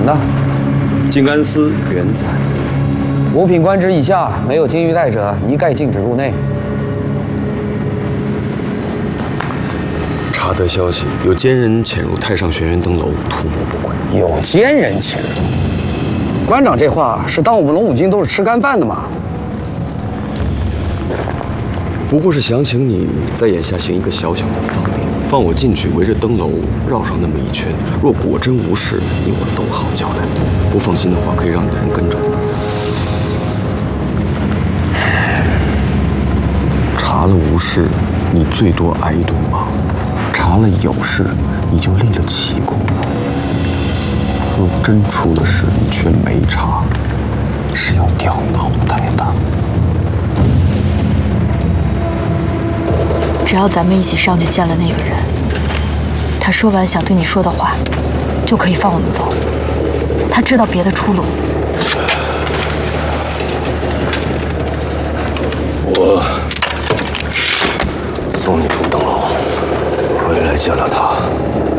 人呢？ 静安司元宰。 五品官职以下没有金玉带者，一概禁止入内。 查得消息，有奸人潜入太上学院登楼，图谋不轨。 有奸人潜入？官长这话是当我们龙武军都是吃干饭的吗？ 不过是想请你在眼下行一个小小的方便，放我进去，围着登楼绕上那么一圈。若果真无事，你我都好交代。不放心的话，可以让你的人跟着我。查了无事，你最多挨一顿骂；查了有事，你就立了奇功了。若真出了事，你却没查，是要掉脑袋的。 只要咱们一起上去见了那个人，他说完想对你说的话，就可以放我们走。他知道别的出路。 我送你出登楼，回来见了他，